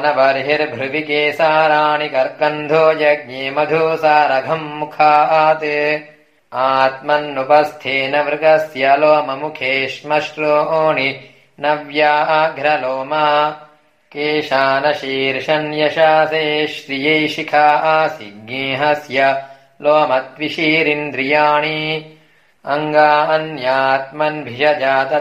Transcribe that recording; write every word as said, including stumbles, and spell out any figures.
बर्हिर्भृवि केसाराणि कर्कन्धो जज्ञे मधुसारघम् मुखात् आत्मन्नुपस्थेन मृगस्य लोममुखे श्मश्रोणि नव्याघ्रलोमा केशानशीर्षन्यशासे श्रियै शिखा आसिज्ञेहस्य लोमत्विषीरिन्द्रियाणि अङ्गान्यात्मन्भिषजात